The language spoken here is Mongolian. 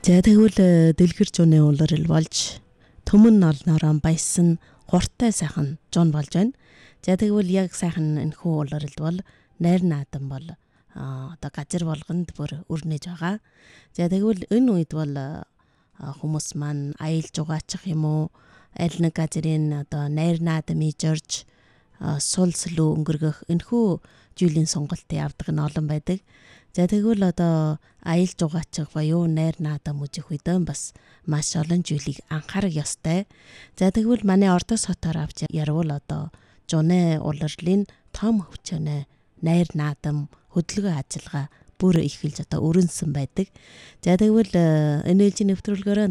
За тэгвэл дэлгэр жууны улирал болж төмөн олноороо баясан гуртай сайхан жуун болж байна. За тэгвэл яг сайхан энэхүү улиралд бол найр наадам бол одоо газар болгонд бүр өрнөж байгаа. За тэгвэл энэ үед бол хүмүүс маань аялж угаачих юм уу, аль нэг газрын одоо найр наадам ижорж сул слүү өнгөргөх энэхүү жилийн сонголт явдаг нь олон байдаг. За тэгвэл одоо аялж угаачих буюу найр наадам үзэх үедээ бас маш олон зүйлийг анхаарах ёстой. За тэгвэл манай Ордос хотоор авч ярвал одоо жууны улирлын том хөвчөнө найр наадам хөдөлгөөн ажиллагаа бүр эхэлж одоо өрнөсөн байдаг. За тэгвэл энэ ээлжийн нэвтрүүлгээр